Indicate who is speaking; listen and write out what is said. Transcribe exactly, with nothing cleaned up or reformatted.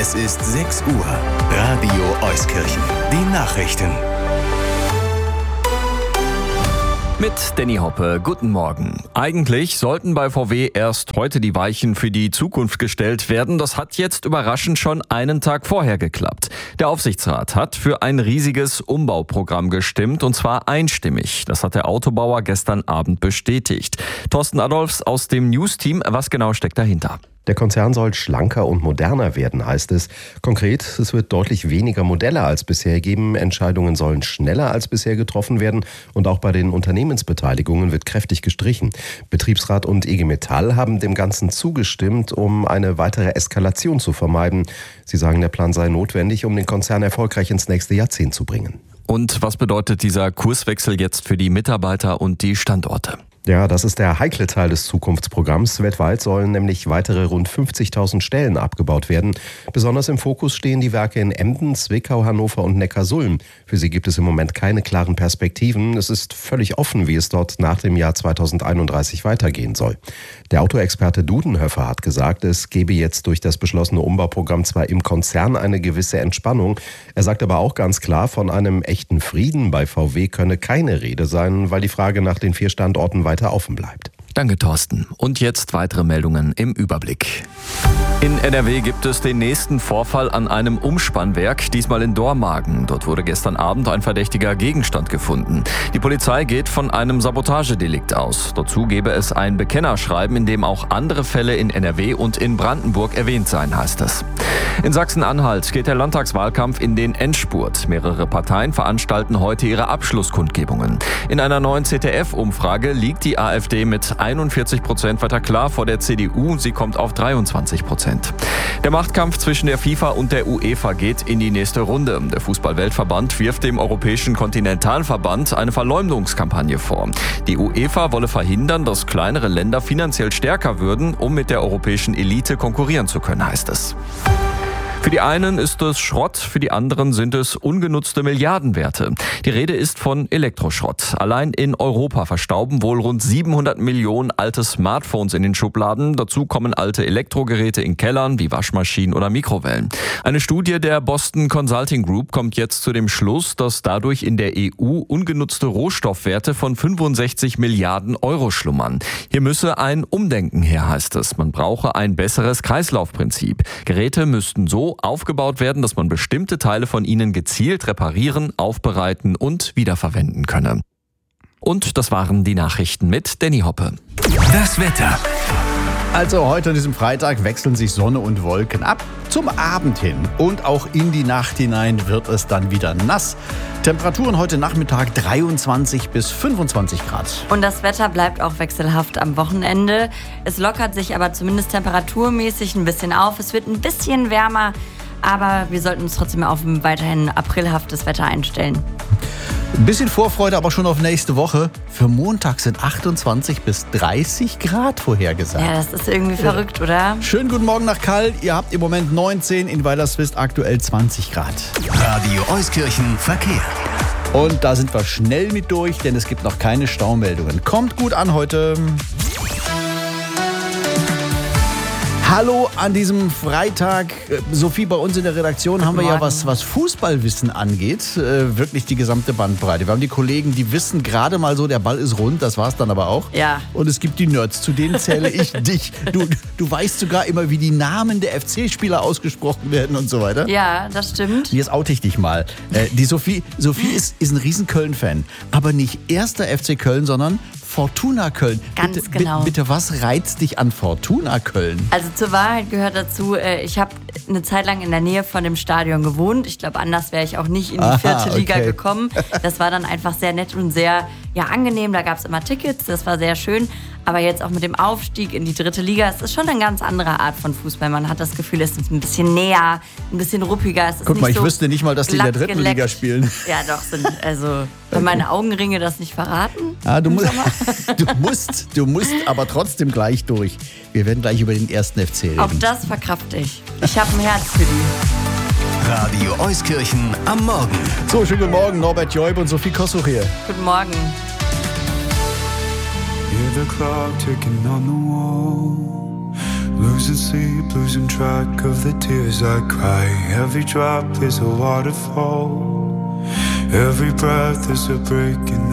Speaker 1: Es ist sechs Uhr. Radio Euskirchen. Die Nachrichten.
Speaker 2: Mit Danny Hoppe, guten Morgen. Eigentlich sollten bei V W erst heute die Weichen für die Zukunft gestellt werden. Das hat jetzt überraschend schon einen Tag vorher geklappt. Der Aufsichtsrat hat für ein riesiges Umbauprogramm gestimmt, und zwar einstimmig. Das hat der Autobauer gestern Abend bestätigt. Thorsten Adolfs aus dem News-Team, was genau steckt dahinter?
Speaker 3: Der Konzern soll schlanker und moderner werden, heißt es. Konkret, es wird deutlich weniger Modelle als bisher geben. Entscheidungen sollen schneller als bisher getroffen werden. Und auch bei den Unternehmensbeteiligungen wird kräftig gestrichen. Betriebsrat und I G Metall haben dem Ganzen zugestimmt, um eine weitere Eskalation zu vermeiden. Sie sagen, der Plan sei notwendig, um den Konzern erfolgreich ins nächste Jahrzehnt zu bringen.
Speaker 2: Und was bedeutet dieser Kurswechsel jetzt für die Mitarbeiter und die Standorte?
Speaker 3: Ja, das ist der heikle Teil des Zukunftsprogramms. Weltweit sollen nämlich weitere rund fünfzigtausend Stellen abgebaut werden. Besonders im Fokus stehen die Werke in Emden, Zwickau, Hannover und Neckarsulm. Für sie gibt es im Moment keine klaren Perspektiven. Es ist völlig offen, wie es dort nach dem Jahr zweitausendeinunddreißig weitergehen soll. Der Autoexperte Dudenhöfer hat gesagt, es gebe jetzt durch das beschlossene Umbauprogramm zwar im Konzern eine gewisse Entspannung. Er sagt aber auch ganz klar, von einem echten Frieden bei V W könne keine Rede sein, weil die Frage nach den vier Standorten weiter offen bleibt.
Speaker 2: Danke, Thorsten. Und jetzt weitere Meldungen im Überblick. In N R W gibt es den nächsten Vorfall an einem Umspannwerk, diesmal in Dormagen. Dort wurde gestern Abend ein verdächtiger Gegenstand gefunden. Die Polizei geht von einem Sabotagedelikt aus. Dazu gebe es ein Bekennerschreiben, in dem auch andere Fälle in N R W und in Brandenburg erwähnt seien, heißt es. In Sachsen-Anhalt geht der Landtagswahlkampf in den Endspurt. Mehrere Parteien veranstalten heute ihre Abschlusskundgebungen. In einer neuen Z D F-Umfrage liegt die AfD mit einundvierzig Prozent weiter klar vor der C D U. Sie kommt auf dreiundzwanzig Prozent. Der Machtkampf zwischen der FIFA und der UEFA geht in die nächste Runde. Der Fußball-Weltverband wirft dem Europäischen Kontinentalverband eine Verleumdungskampagne vor. Die UEFA wolle verhindern, dass kleinere Länder finanziell stärker würden, um mit der europäischen Elite konkurrieren zu können, heißt es. Für die einen ist es Schrott, für die anderen sind es ungenutzte Milliardenwerte. Die Rede ist von Elektroschrott. Allein in Europa verstauben wohl rund siebenhundert Millionen alte Smartphones in den Schubladen. Dazu kommen alte Elektrogeräte in Kellern wie Waschmaschinen oder Mikrowellen. Eine Studie der Boston Consulting Group kommt jetzt zu dem Schluss, dass dadurch in der E U ungenutzte Rohstoffwerte von fünfundsechzig Milliarden Euro schlummern. Hier müsse ein Umdenken her, heißt es. Man brauche ein besseres Kreislaufprinzip. Geräte müssten so aufgebaut werden, dass man bestimmte Teile von ihnen gezielt reparieren, aufbereiten und wiederverwenden könne. Und das waren die Nachrichten mit Danny Hoppe.
Speaker 1: Das Wetter.
Speaker 4: Also heute an diesem Freitag wechseln sich Sonne und Wolken ab. Zum Abend hin und auch in die Nacht hinein wird es dann wieder nass. Temperaturen heute Nachmittag dreiundzwanzig bis fünfundzwanzig Grad.
Speaker 5: Und das Wetter bleibt auch wechselhaft am Wochenende. Es lockert sich aber zumindest temperaturmäßig ein bisschen auf. Es wird ein bisschen wärmer, aber wir sollten uns trotzdem auf ein weiterhin aprilhaftes Wetter einstellen.
Speaker 4: Ein bisschen Vorfreude aber schon auf nächste Woche. Für Montag sind achtundzwanzig bis dreißig Grad vorhergesagt.
Speaker 5: Ja, das ist irgendwie verrückt, oder?
Speaker 4: Schönen guten Morgen nach Kall. Ihr habt im Moment neunzehn, in Weilerswist aktuell zwanzig Grad.
Speaker 1: Radio Euskirchen Verkehr.
Speaker 4: Und da sind wir schnell mit durch, denn es gibt noch keine Staumeldungen. Kommt gut an heute. Hallo an diesem Freitag. Sophie, bei uns in der Redaktion Guten haben wir Morgen. ja was, was Fußballwissen angeht, äh, wirklich die gesamte Bandbreite. Wir haben die Kollegen, die wissen gerade mal so, der Ball ist rund, das war's dann aber auch.
Speaker 5: Ja.
Speaker 4: Und es gibt die Nerds, zu denen zähle ich dich. Du, du weißt sogar immer, wie die Namen der F C-Spieler ausgesprochen werden und so weiter.
Speaker 5: Ja, das stimmt.
Speaker 4: Jetzt oute ich dich mal. Äh, die Sophie, Sophie ist, ist ein riesen Köln-Fan, aber nicht erster F C Köln, sondern Fortuna Köln.
Speaker 5: Ganz
Speaker 4: bitte,
Speaker 5: genau.
Speaker 4: Bitte, bitte, was reizt dich an Fortuna Köln?
Speaker 5: Also zur Wahrheit gehört dazu, ich habe eine Zeit lang in der Nähe von dem Stadion gewohnt. Ich glaube, anders wäre ich auch nicht in die
Speaker 4: Aha,
Speaker 5: vierte
Speaker 4: okay.
Speaker 5: Liga gekommen. Das war dann einfach sehr nett und sehr ja, angenehm. Da gab es immer Tickets, das war sehr schön. Aber jetzt auch mit dem Aufstieg in die dritte Liga, es ist schon eine ganz andere Art von Fußball. Man hat das Gefühl, es ist ein bisschen näher, ein bisschen ruppiger. Es ist
Speaker 4: Guck
Speaker 5: nicht
Speaker 4: mal, ich
Speaker 5: so
Speaker 4: wüsste nicht mal, dass die in der dritten
Speaker 5: glattgeleckt.
Speaker 4: Liga spielen.
Speaker 5: Ja, doch, sind, also, wenn meine Augenringe das nicht verraten.
Speaker 4: Ah, du, musst, du, musst, du musst aber trotzdem gleich durch. Wir werden gleich über den ersten F C reden.
Speaker 5: Auch das verkrafte ich. Ich habe ein Herz für die.
Speaker 1: Radio Euskirchen am Morgen.
Speaker 4: So, schönen guten Morgen, Norbert Joib und Sophie Kossuch hier.
Speaker 5: Guten Morgen.
Speaker 6: Hear the clock ticking on the wall. Losing sleep, losing track of the tears I cry. Every drop is a waterfall. Every breath is a break in the